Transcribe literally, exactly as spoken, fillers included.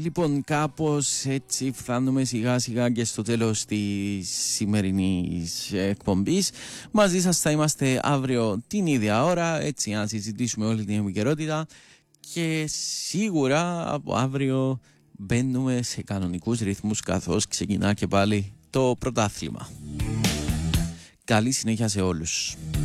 Λοιπόν, κάπως έτσι φτάνουμε σιγά σιγά και στο τέλος της σημερινής εκπομπής. Μαζί σας θα είμαστε αύριο την ίδια ώρα, έτσι να συζητήσουμε όλη την επικαιρότητα, και σίγουρα από αύριο μπαίνουμε σε κανονικούς ρυθμούς καθώς ξεκινά και πάλι το πρωτάθλημα. Καλή συνέχεια σε όλους.